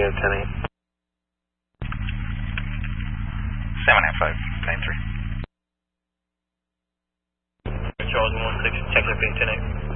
10-8. 795, 93. Charles 16, check that being 10-8.